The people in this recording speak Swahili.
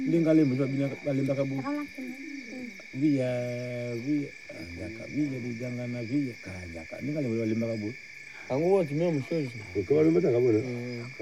Lingale mtu balimba kabu. Via jaka via dijanga na via kajaka. Lingale mtu balimba kabu. Angu wote mimi mshozi. Kwa balimba kabu na.